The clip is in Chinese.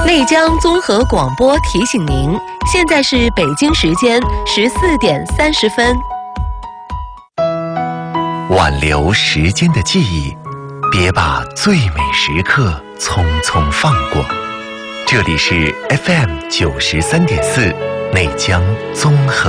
内江综合广播提醒您，现在是北京时间14:30。 挽留时间的记忆，别把最美时刻匆匆放过。这里是 FM 93.4内江综合